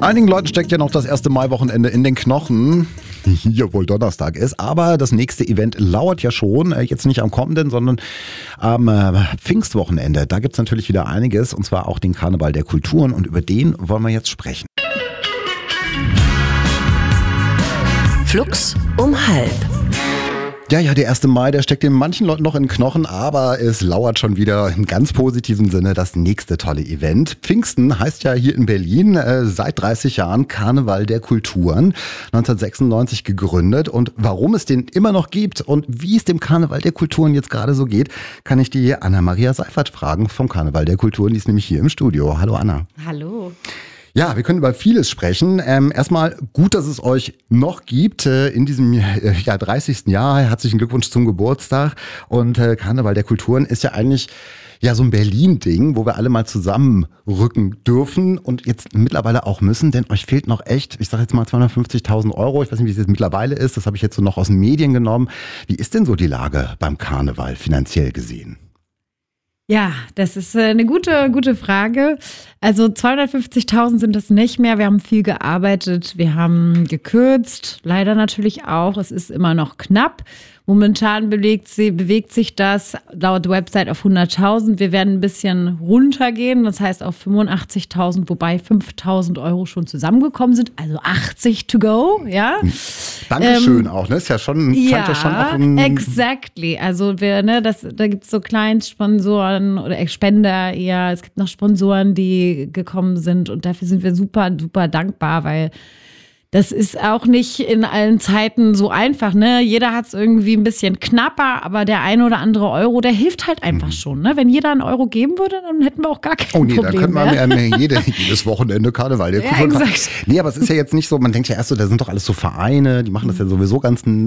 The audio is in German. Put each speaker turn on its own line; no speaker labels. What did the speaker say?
Einigen Leuten steckt ja noch das erste Maiwochenende in den Knochen. Hier wohl Donnerstag ist, aber das nächste Event lauert ja schon, jetzt nicht am kommenden, sondern am Pfingstwochenende. Da gibt's natürlich wieder einiges, und zwar auch den Karneval der Kulturen, und über den wollen wir jetzt sprechen.
Flux um 12:30.
Ja, der 1. Mai, der steckt in manchen Leuten noch in den Knochen, aber es lauert schon wieder im ganz positiven Sinne das nächste tolle Event. Pfingsten heißt ja hier in Berlin seit 30 Jahren Karneval der Kulturen, 1996 gegründet. Und warum es den immer noch gibt und wie es dem Karneval der Kulturen jetzt gerade so geht, kann ich die Anna-Maria Seifert fragen vom Karneval der Kulturen. Die ist nämlich hier im Studio. Hallo Anna.
Hallo.
Ja, wir können über vieles sprechen. Erstmal gut, dass es euch noch gibt in diesem 30. Jahr. Herzlichen Glückwunsch zum Geburtstag. Und Karneval der Kulturen ist ja eigentlich so ein Berlin-Ding, wo wir alle mal zusammenrücken dürfen und jetzt mittlerweile auch müssen, denn euch fehlt noch echt, ich sage jetzt mal 250.000 Euro. Ich weiß nicht, wie es jetzt mittlerweile ist. Das habe ich jetzt so noch aus den Medien genommen. Wie ist denn so die Lage beim Karneval finanziell gesehen?
Ja, das ist eine gute Frage. Also 250.000 sind es nicht mehr. Wir haben viel gearbeitet, wir haben gekürzt, leider natürlich auch. Es ist immer noch knapp. Momentan bewegt sich das laut Website auf 100.000. Wir werden ein bisschen runtergehen, das heißt auf 85.000, wobei 5.000 Euro schon zusammengekommen sind. Also 80 to go, ja.
Dankeschön auch, ne? Ist ja schon, scheint ja schon auch ein...
Exactly. Also da gibt es so Kleinstsponsoren oder Spender eher. Es gibt noch Sponsoren, die gekommen sind, und dafür sind wir super, super dankbar, weil das ist auch nicht in allen Zeiten so einfach, ne? Jeder hat es irgendwie ein bisschen knapper, aber der eine oder andere Euro, der hilft halt einfach schon, ne? Wenn jeder einen Euro geben würde, dann hätten wir auch gar kein Problem.
Da könnte man jedes Wochenende Karneval.
Ja, exakt.
Nee, aber es ist ja jetzt nicht so, man denkt ja erst so, da sind doch alles so Vereine, die machen das ja sowieso ganz